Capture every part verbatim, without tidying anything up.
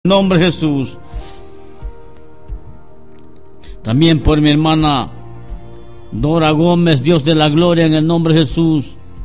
Nombre de Jesús. También por mi hermana Dora Gómez, Dios de la gloria, en el nombre de Jesús.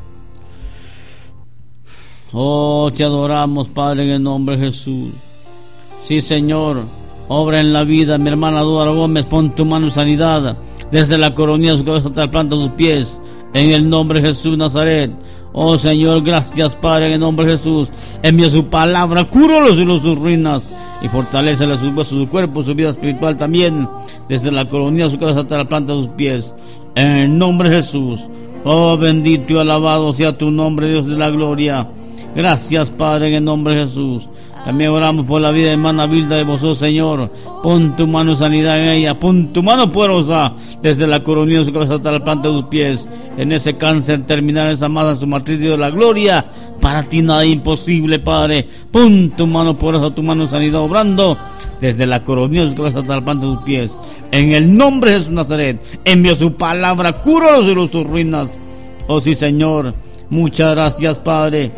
Oh, te adoramos, Padre, en el nombre de Jesús. Sí, Señor, obra en la vida, mi hermana Dora Gómez, pon tu mano en sanidad, desde la coronilla de su cabeza hasta la planta de sus pies, en el nombre de Jesús Nazaret. Oh Señor, gracias, Padre, en el nombre de Jesús. Envía su palabra, cúralos y los sus ruinas, y fortalécele sus huesos, su cuerpo, su vida espiritual también, desde la coronilla de su cabeza hasta la planta de sus pies, en el nombre de Jesús. Oh, bendito y alabado sea tu nombre, Dios de la gloria. Gracias, Padre, en el nombre de Jesús. También oramos por la vida de hermana Vilda de vosotros, Señor. Pon tu mano de sanidad en ella, pon tu mano poderosa desde la coronilla de su cabeza hasta la planta de sus pies, en ese cáncer terminal, esa masa, en su matriz, Dios de la gloria. Para ti nada es imposible, Padre. Pon tu mano poderosa, tu mano de sanidad obrando desde la coronilla de su cabeza hasta la planta de sus pies, en el nombre de Jesús Nazaret. Envía su palabra, cúralos de sus ruinas. Oh sí, Señor, muchas gracias, Padre.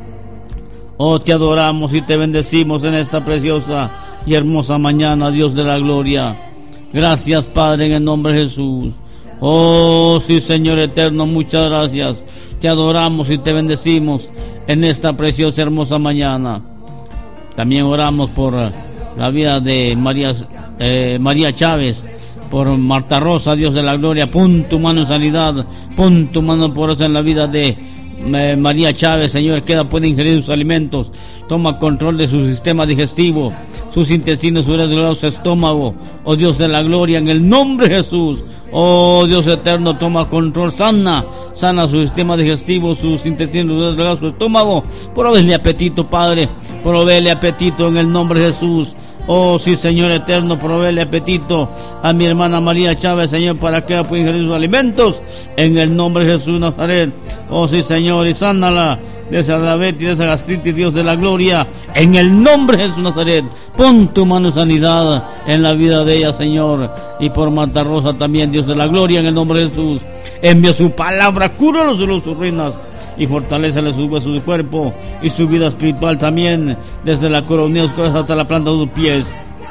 Oh, te adoramos y te bendecimos en esta preciosa y hermosa mañana, Dios de la gloria. Gracias, Padre, en el nombre de Jesús. Oh, sí, Señor eterno, muchas gracias. Te adoramos y te bendecimos en esta preciosa, hermosa mañana. También oramos por la vida de María, eh, María Chávez, por Marta Rosa, Dios de la gloria. Pon tu mano en sanidad, pon tu mano poderosa en la vida de eh, María Chávez, Señor, que ella puede ingerir sus alimentos. Toma control de su sistema digestivo, sus intestinos, su estómago. Oh Dios de la gloria, en el nombre de Jesús. Oh Dios eterno, toma control, sana, sana su sistema digestivo, sus intestinos, su estómago. Provéele apetito, Padre, provéele apetito en el nombre de Jesús. Oh sí, Señor eterno, provéele apetito a mi hermana María Chávez, Señor, para que ella pueda ingerir sus alimentos en el nombre de Jesús Nazaret. Oh sí, Señor, y sánala de esa diabetes, de esa gastritis, Dios de la gloria, en el nombre de Jesús Nazaret. Pon tu mano de sanidad en la vida de ella, Señor, y por Marta Rosa también, Dios de la gloria, en el nombre de Jesús. Envía su palabra, cúralos de sus ruinas, y fortalécele sus huesos, su cuerpo y su vida espiritual también, desde la coronilla de su cabeza hasta la planta de sus pies,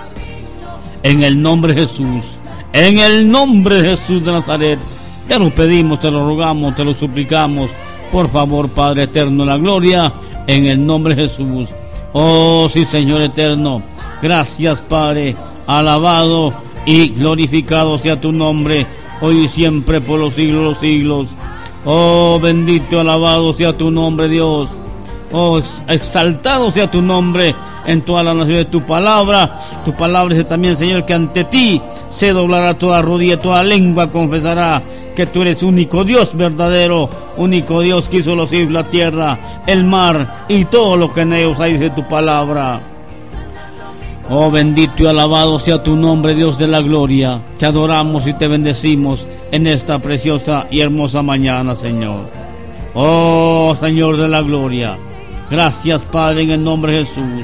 en el nombre de Jesús. En el nombre de Jesús de Nazaret, te lo pedimos, te lo rogamos, te lo suplicamos. Por favor, Padre eterno, la gloria, en el nombre de Jesús. Oh sí, Señor eterno, gracias, Padre, alabado y glorificado sea tu nombre, hoy y siempre por los siglos de los siglos. Oh, bendito, alabado sea tu nombre, Dios. Oh, exaltado sea tu nombre en toda la nación de tu palabra. Tu palabra dice también, Señor, que ante ti se doblará toda rodilla, toda lengua confesará que tú eres único Dios verdadero, único Dios que hizo los cielos, la tierra, el mar y todo lo que en ellos hay, dice tu palabra. Oh, bendito y alabado sea tu nombre, Dios de la gloria. Te adoramos y te bendecimos en esta preciosa y hermosa mañana, Señor. Oh, Señor de la gloria. Gracias, Padre, en el nombre de Jesús.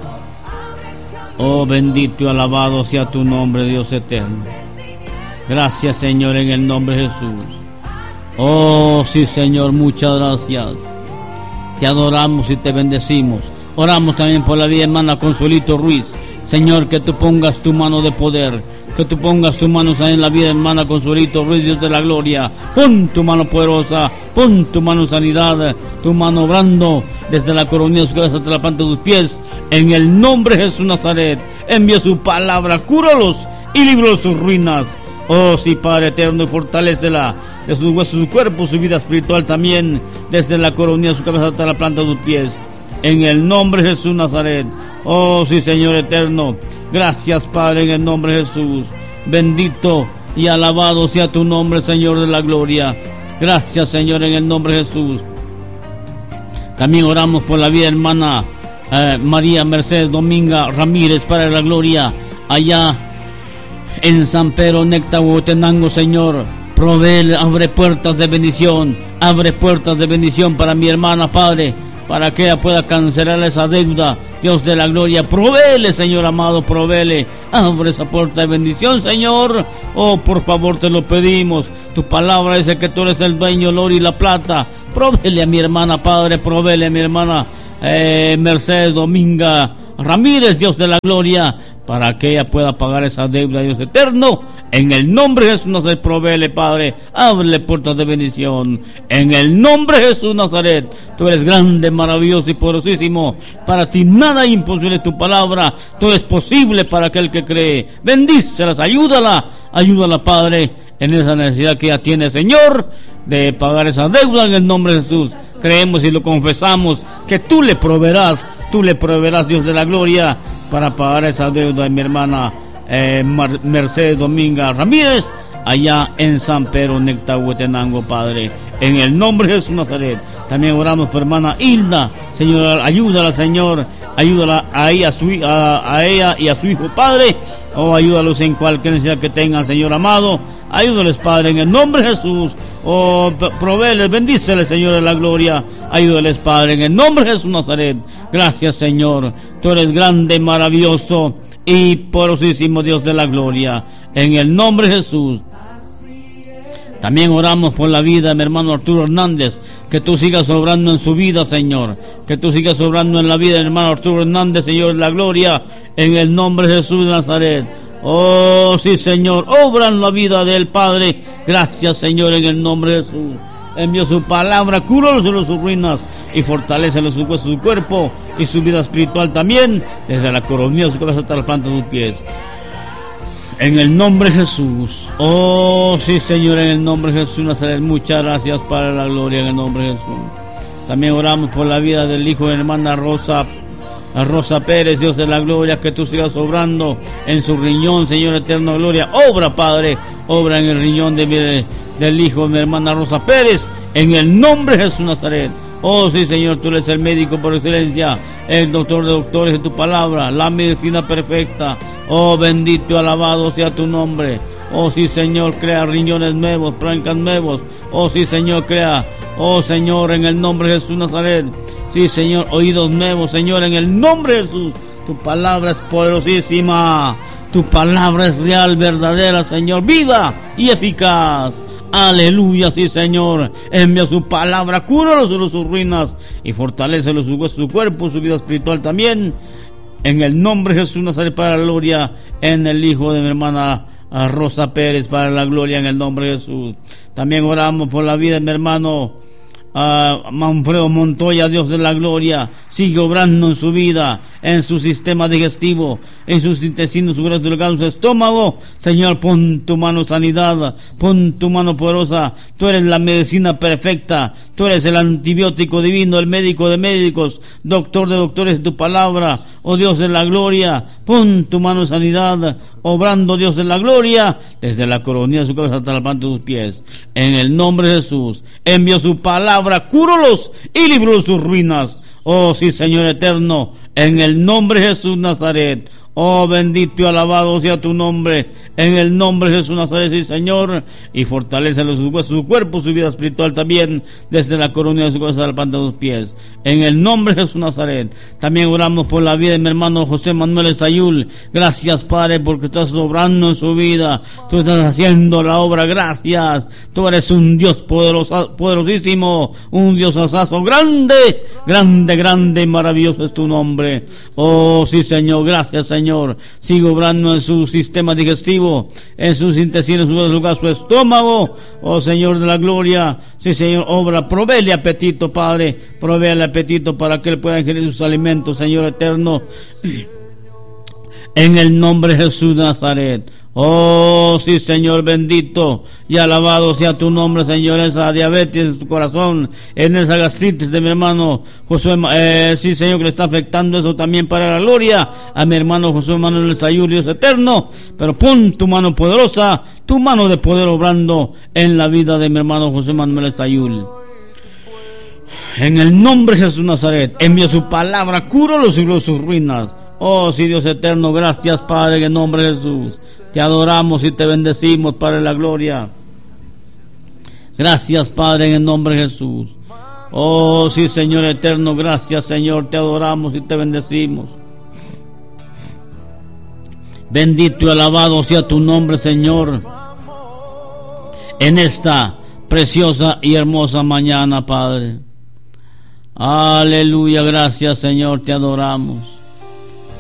Oh, bendito y alabado sea tu nombre, Dios eterno. Gracias, Señor, en el nombre de Jesús. Oh, sí, Señor, muchas gracias. Te adoramos y te bendecimos. Oramos también por la vida de hermana Consuelito Ruiz. Señor, que tú pongas tu mano de poder, que tú pongas tu mano en la vida de hermana Consuelito Ruiz, Dios de la gloria. Pon tu mano poderosa, pon tu mano en sanidad, tu mano obrando desde la coronilla de su cabeza hasta la planta de sus pies, en el nombre de Jesús Nazaret. Envía su palabra, cúralos y líbralos sus ruinas. Oh sí, Padre eterno, y fortalécela de sus huesos, su cuerpo, su vida espiritual también, desde la coronilla de su cabeza hasta la planta de sus pies, en el nombre de Jesús Nazaret. Oh sí, Señor eterno, gracias, Padre, en el nombre de Jesús. Bendito y alabado sea tu nombre, Señor de la gloria. Gracias, Señor, en el nombre de Jesús. También oramos por la vida hermana eh, María Mercedes Dominga Ramírez, Padre de la gloria, allá en San Pedro Necta, Huehuetenango, Señor. Provee, abre puertas de bendición, abre puertas de bendición para mi hermana, Padre, para que ella pueda cancelar esa deuda, Dios de la gloria. Provéele, Señor amado, provéele, abre esa puerta de bendición, Señor. Oh, por favor, te lo pedimos. Tu palabra dice que tú eres el dueño del oro y la plata. Provéele a mi hermana, Padre, provéele a mi hermana eh, Mercedes Dominga Ramírez, Dios de la gloria, para que ella pueda pagar esa deuda, Dios eterno. En el nombre de Jesús Nazaret, provéele, Padre, ábrele puertas de bendición. En el nombre de Jesús Nazaret, tú eres grande, maravilloso y poderosísimo. Para ti nada es imposible, tu palabra, todo es posible para aquel que cree. Bendícelas, ayúdala, ayúdala, Padre, en esa necesidad que ella tiene, Señor, de pagar esa deuda. En el nombre de Jesús, creemos y lo confesamos, que tú le proveerás, tú le proveerás, Dios de la gloria, para pagar esa deuda de mi hermana eh, Mar- Mercedes Dominga Ramírez, allá en San Pedro Nectahuetenango, Padre, en el nombre de Jesús Nazaret. También oramos por hermana Hilda, Señor, ayúdala, Señor, ayúdala a ella, a, su, a, a ella y a su hijo, Padre, o oh, ayúdalos en cualquier necesidad que tengan, Señor amado, ayúdales, Padre, en el nombre de Jesús. Oh, provéeles, bendíceles, Señor de la gloria, ayúdales, Padre, en el nombre de Jesús Nazaret. Gracias, Señor, tú eres grande, maravilloso y poderosísimo, Dios de la gloria, en el nombre de Jesús. También oramos por la vida de mi hermano Arturo Hernández, que tú sigas obrando en su vida, Señor, que tú sigas obrando en la vida de mi hermano Arturo Hernández, Señor de la gloria, en el nombre de Jesús de Nazaret. Oh, sí, Señor, obra en la vida del Padre. Gracias, Señor, en el nombre de Jesús. Envió su palabra, cúralos de sus ruinas y fortalécelos su hueso, su cuerpo y su vida espiritual también, desde la coronilla de su cabeza hasta la planta de sus pies. En el nombre de Jesús. Oh, sí, Señor, en el nombre de Jesús Nazaret. Muchas gracias para la gloria, en el nombre de Jesús. También oramos por la vida del hijo de la hermana Rosa A Rosa Pérez, Dios de la gloria, que tú sigas obrando en su riñón, Señor eterno, gloria. Obra, Padre, obra en el riñón de mi, del hijo de mi hermana Rosa Pérez, en el nombre de Jesús Nazaret. Oh, sí, Señor, tú eres el médico por excelencia, el doctor de doctores de tu palabra, la medicina perfecta. Oh, bendito y alabado sea tu nombre. Oh, sí, Señor, crea riñones nuevos, plancas nuevos. Oh, sí, Señor, crea. Oh, Señor, en el nombre de Jesús Nazaret. Sí, Señor, oídos nuevos, Señor, en el nombre de Jesús. Tu palabra es poderosísima. Tu palabra es real, verdadera, Señor, viva y eficaz. Aleluya, sí, Señor. Envía su palabra, cúralos de sus ruinas y fortalécelos su hueso, su cuerpo, su vida espiritual también. En el nombre de Jesús Nazaret, para la gloria, en el hijo de mi hermana Rosa Pérez, para la gloria, en el nombre de Jesús. También oramos por la vida de mi hermano Uh, Manfredo Montoya, Dios de la gloria. Sigue obrando en su vida, en su sistema digestivo, en sus intestinos, su brazo, su su estómago. Señor, pon tu mano sanidad, pon tu mano poderosa. Tú eres la medicina perfecta, tú eres el antibiótico divino, el médico de médicos, doctor de doctores de tu palabra. Oh Dios de la gloria, pon tu mano sanidad, obrando, Dios de la gloria, desde la coronilla de su cabeza hasta la planta de sus pies. En el nombre de Jesús, envió su palabra, cúralos y libró sus ruinas. Oh sí, Señor eterno, en el nombre de Jesús Nazaret. Oh, bendito y alabado sea tu nombre, en el nombre de Jesús Nazaret, sí, Señor, y fortalécelo sus huesos, su cuerpo, su vida espiritual también, desde la coronilla de su cabeza a la planta de sus pies, en el nombre de Jesús Nazaret. También oramos por la vida de mi hermano José Manuel Estayul. Gracias, Padre, porque estás obrando en su vida, tú estás haciendo la obra. Gracias, tú eres un Dios poderoso, poderosísimo, un Dios asazo, grande, grande, grande y maravilloso es tu nombre. Oh, sí, Señor, gracias, Señor. Señor, sigue obrando en su sistema digestivo, en sus intestinos, en su lugar, su estómago. Oh Señor de la gloria, sí, Señor, obra, provéele apetito, Padre, provéele apetito para que él pueda ingerir sus alimentos, Señor eterno, en el nombre de Jesús de Nazaret. Oh sí, Señor, bendito y alabado sea tu nombre, Señor. Esa diabetes en su corazón, en esa gastritis de mi hermano Josué, eh, sí, Señor, que le está afectando eso también, para la gloria a mi hermano Josué Manuel Estayul, Dios eterno. Pero pon tu mano poderosa, tu mano de poder obrando en la vida de mi hermano José Manuel Estayul. En el nombre de Jesús Nazaret, envía su palabra, cúralos y sus ruinas. Oh sí, Dios eterno, gracias, Padre, en el nombre de Jesús. Te adoramos y te bendecimos, Padre de la gloria. Gracias, Padre, en el nombre de Jesús. Oh, sí, Señor eterno, gracias, Señor. Te adoramos y te bendecimos. Bendito y alabado sea tu nombre, Señor, en esta preciosa y hermosa mañana, Padre. Aleluya, gracias, Señor, te adoramos.